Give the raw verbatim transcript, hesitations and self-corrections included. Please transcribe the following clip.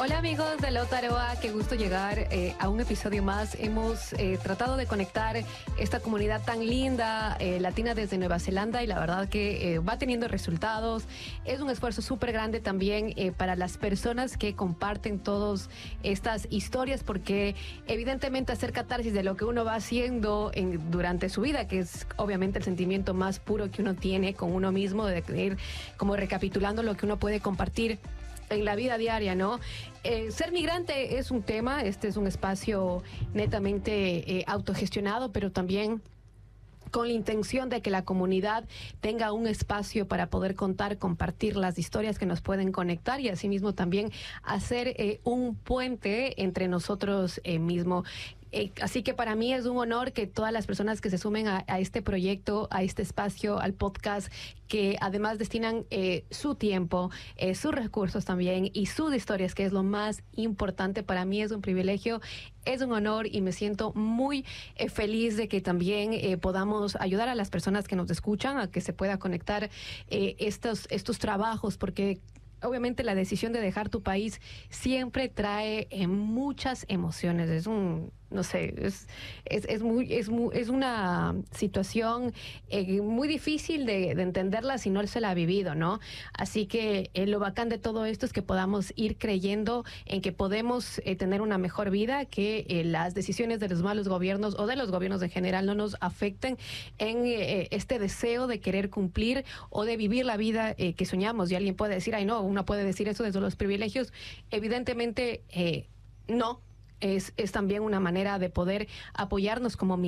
Hola amigos de Lotaroa, qué gusto llegar eh, a un episodio más. Hemos eh, tratado de conectar esta comunidad tan linda, eh, latina desde Nueva Zelanda, y la verdad que eh, va teniendo resultados. Es un esfuerzo súper grande también eh, para las personas que comparten todas estas historias, porque evidentemente hacer catarsis de lo que uno va haciendo en, durante su vida, que es obviamente el sentimiento más puro que uno tiene con uno mismo, de ir como recapitulando lo que uno puede compartir en la vida diaria, ¿no? Eh, ser migrante es un tema, este es un espacio netamente eh, autogestionado, pero también con la intención de que la comunidad tenga un espacio para poder contar, compartir las historias que nos pueden conectar y asimismo también hacer eh, un puente entre nosotros eh, mismos. Eh, así que para mí es un honor que todas las personas que se sumen a, a este proyecto, a este espacio, al podcast, que además destinan eh, su tiempo, eh, sus recursos también y sus historias, que es lo más importante. Para mí es un privilegio, es un honor y me siento muy eh, feliz de que también eh, podamos ayudar a las personas que nos escuchan a que se pueda conectar eh, estos, estos trabajos, porque obviamente la decisión de dejar tu país siempre trae eh, muchas emociones. Es un, no sé, es, es, es, muy, es, muy, es una situación eh, muy difícil de, de entenderla si no se la ha vivido, ¿no? Así que eh, lo bacán de todo esto es que podamos ir creyendo en que podemos eh, tener una mejor vida, que eh, las decisiones de los malos gobiernos o de los gobiernos en general no nos afecten en eh, este deseo de querer cumplir o de vivir la vida eh, que soñamos. Y alguien puede decir, ay no, uno puede decir eso desde los privilegios. Evidentemente, eh, no. Es, es también una manera de poder apoyarnos como